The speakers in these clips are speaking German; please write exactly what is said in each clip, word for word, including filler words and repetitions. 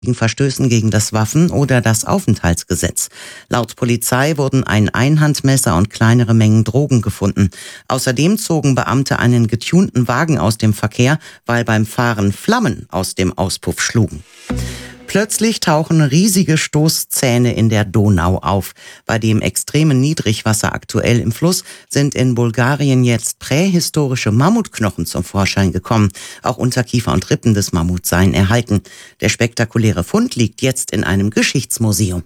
wegen Verstößen gegen das Waffen- oder das Aufenthaltsgesetz. Laut Polizei wurden ein Einhandmesser und kleinere Mengen Drogen gefunden. Außerdem zogen Beamte einen getunten Wagen aus dem Verkehr, weil beim Fahren Flammen aus dem Auspuff schlugen. Plötzlich tauchen riesige Stoßzähne in der Donau auf. Bei dem extremen Niedrigwasser aktuell im Fluss sind in Bulgarien jetzt prähistorische Mammutknochen zum Vorschein gekommen. Auch Unterkiefer und Rippen des Mammuts seien erhalten. Der spektakuläre Fund liegt jetzt in einem Geschichtsmuseum.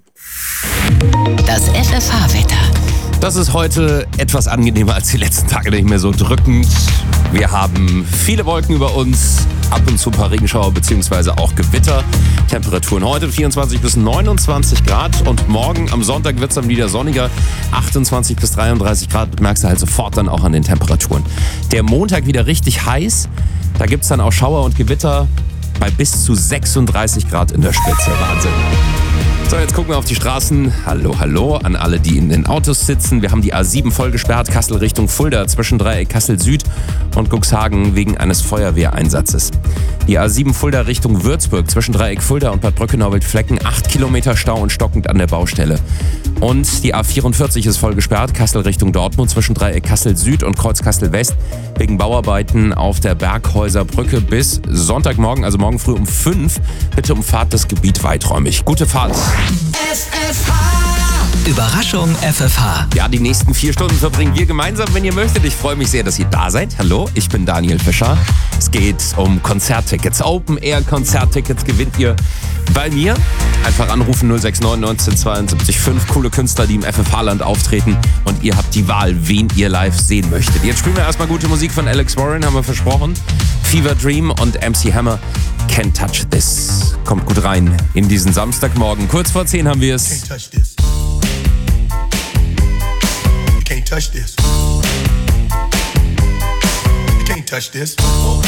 Das F F H-Wetter. Das ist heute etwas angenehmer als die letzten Tage, nicht mehr so drückend. Wir haben viele Wolken über uns, ab und zu ein paar Regenschauer bzw. auch Gewitter. Temperaturen heute vierundzwanzig bis neunundzwanzig Grad und morgen am Sonntag wird es dann wieder sonniger, achtundzwanzig bis dreiunddreißig Grad. Das merkst du halt sofort dann auch an den Temperaturen. Der Montag wieder richtig heiß, da gibt es dann auch Schauer und Gewitter bei bis zu sechsunddreißig Grad in der Spitze. Wahnsinn. So, jetzt gucken wir auf die Straßen. Hallo, hallo an alle, die in den Autos sitzen. Wir haben die A sieben voll gesperrt, Kassel Richtung Fulda, zwischen Dreieck Kassel Süd und Cuxhagen wegen eines Feuerwehreinsatzes. Die A sieben Fulda Richtung Würzburg, zwischen Dreieck Fulda und Bad Brückenau-Wildflecken, acht Kilometer Stau und stockend an der Baustelle. Und die A vierundvierzig ist voll gesperrt, Kassel Richtung Dortmund, zwischen Dreieck Kassel Süd und Kreuz Kassel West, wegen Bauarbeiten auf der Berghäuser Brücke bis Sonntagmorgen, also morgen früh um fünf. Bitte umfahrt das Gebiet weiträumig. Gute Fahrt. F F H. Überraschung F F H. Ja, die nächsten vier Stunden verbringen wir gemeinsam, wenn ihr möchtet. Ich freue mich sehr, dass ihr da seid. Hallo, ich bin Daniel Fischer. Es geht um Konzerttickets. Open-Air-Konzerttickets gewinnt ihr bei mir. Einfach anrufen null sechs neun neunzehn fünf. Coole Künstler, die im F F H-Land auftreten. Und ihr habt die Wahl, wen ihr live sehen möchtet. Jetzt spielen wir erstmal gute Musik von Alex Warren, haben wir versprochen. Fever Dream und M C Hammer. Can't Touch This. Kommt gut rein in diesen Samstagmorgen. Kurz vor zehn haben wir es. Can't touch this. You can't touch this. You can't touch this.